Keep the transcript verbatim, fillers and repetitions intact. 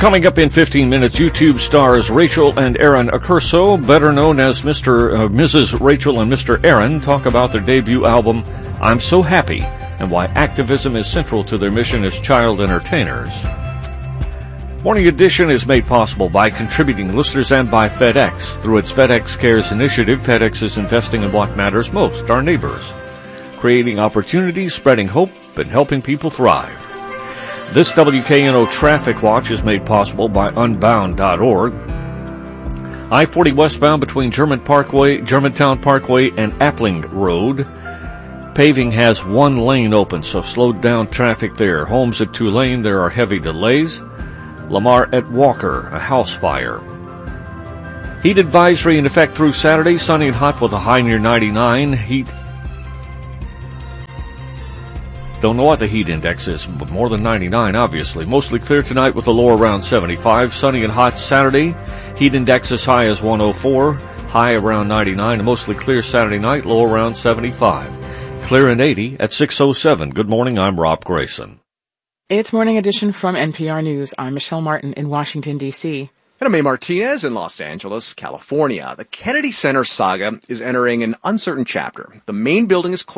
Coming up in fifteen minutes, YouTube stars Rachel and Aaron Accurso, better known as Mister Uh, Missus Rachel and Mister Aaron, talk about their debut album, I'm So Happy, and why activism is central to their mission as child entertainers. Morning Edition is made possible by contributing listeners and by FedEx. Through its FedEx Cares initiative, FedEx is investing in what matters most, our neighbors, creating opportunities, spreading hope, and helping people thrive. This W K N O Traffic Watch is made possible by unbound dot org. I forty westbound between German Parkway, Germantown Parkway, and Appling Road. Paving has one lane open, so slowed down traffic there. Homes at Tulane, there are heavy delays. Lamar at Walker, a house fire. Heat advisory in effect through Saturday, sunny and hot with a high near ninety-nine. Heat Don't know what the heat index is, but more than ninety-nine, obviously. Mostly clear tonight with a low around seventy-five. Sunny and hot Saturday. Heat index as high as one oh four. High around ninety-nine. And mostly clear Saturday night, low around seventy-five. Clear and eighty at six oh seven. Good morning, I'm Rob Grayson. It's Morning Edition from N P R News. I'm Michelle Martin in Washington, D C And I'm May Martinez in Los Angeles, California. The Kennedy Center saga is entering an uncertain chapter. The main building is closed.